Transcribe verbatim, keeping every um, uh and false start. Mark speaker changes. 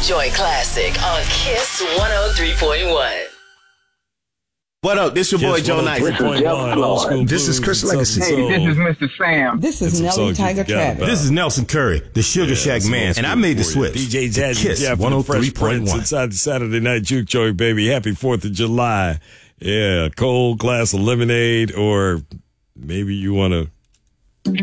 Speaker 1: Joy Classic on Kiss one oh three point one.
Speaker 2: What up? This your boy
Speaker 3: Kiss
Speaker 2: Joe Nice.
Speaker 3: This is Jeff Floyd.
Speaker 4: This is Chris Legacy.
Speaker 3: Hey, this is Mister Sam.
Speaker 5: This is
Speaker 3: That's
Speaker 5: Nelly Tiger Travis.
Speaker 2: This is Nelson Curry, the Sugar
Speaker 4: Yeah,
Speaker 2: Shack
Speaker 4: some
Speaker 2: man,
Speaker 4: old
Speaker 2: and I
Speaker 4: school
Speaker 2: made the
Speaker 4: for you.
Speaker 2: switch.
Speaker 4: D J Jazzy
Speaker 2: Kiss
Speaker 4: Jeff
Speaker 2: one oh three point
Speaker 4: Prince
Speaker 2: one.
Speaker 4: inside the Saturday Night Juke Joy, baby. Happy fourth of July. Yeah, cold glass of lemonade, or maybe you want to